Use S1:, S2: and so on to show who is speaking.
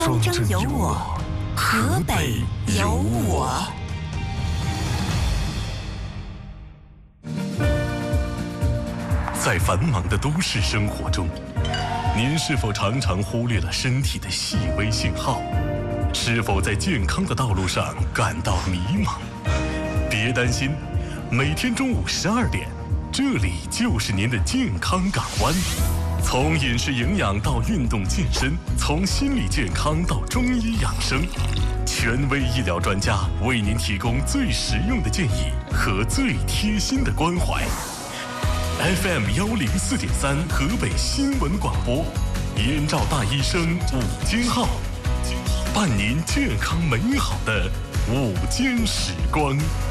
S1: 庄中有我，河北有我。
S2: 在繁忙的都市生活中，您是否常常忽略了身体的细微信号？是否在健康的道路上感到迷茫？别担心，每天中午12点，这里就是您的健康港湾。从饮食营养到运动健身，从心理健康到中医养生，权威医疗专家为您提供最实用的建议和最贴心的关怀。FM 104.3河北新闻广播，燕赵大医生午间号，伴您健康美好的午间时光。